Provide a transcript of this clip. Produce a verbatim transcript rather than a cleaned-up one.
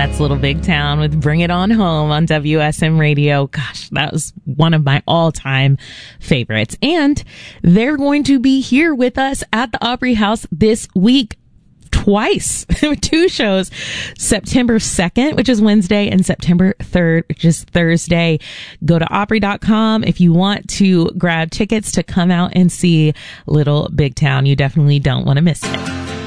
That's Little Big Town with Bring It On Home on W S M Radio. Gosh, that was one of my all-time favorites. And they're going to be here with us at the Opry House this week. Twice, two shows, September second, which is Wednesday, and September third, which is Thursday. Go to Opry dot com if you want to grab tickets to come out and see Little Big Town. You definitely don't want to miss it.